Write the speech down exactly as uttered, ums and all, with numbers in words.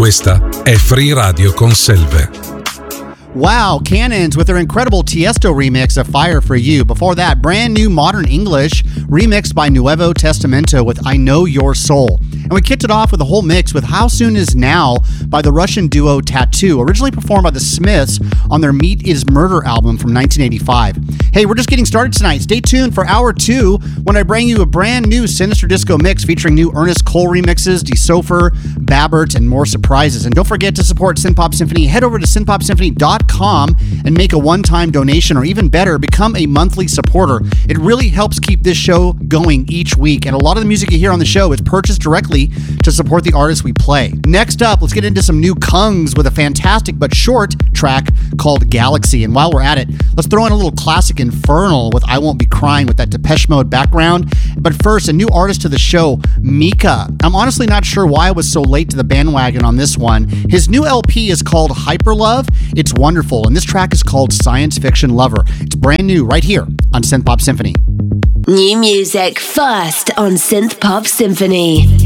Questa è Free Radio con Selve. Wow, Cannons with their incredible Tiesto remix of Fire for You. Before that, brand new modern English remixed by Nuevo Testamento with I Know Your Soul. And we kicked it off with a whole mix with How Soon Is Now by the Russian duo Tattoo, originally performed by the Smiths on their Meat is Murder album from nineteen eighty-five. Hey, we're just getting started tonight. Stay tuned for hour two when I bring you a brand new Sinister Disco mix featuring new Ernest Cole remixes, DeSofer, Babbert, and more surprises. And don't forget to support Synthpop Symphony. Head over to synthpop symphony dot com and make a one-time donation, or even better, become a monthly supporter. It really helps keep this show going each week, and a lot of the music you hear on the show is purchased directly to support the artists we play. Next up, let's get into some new Kungs with a fantastic but short track called Galaxy. And while we're at it, let's throw in a little classic Infernal with I Won't Be Crying with that Depeche Mode background. But first, a new artist to the show, Mika. I'm honestly not sure why I was so late to the bandwagon on this one. His new L P is called Hyperlove. It's wonderful, and this track is called Science Fiction Lover. It's brand new right here on Synthpop Symphony. New music first on Synthpop Symphony.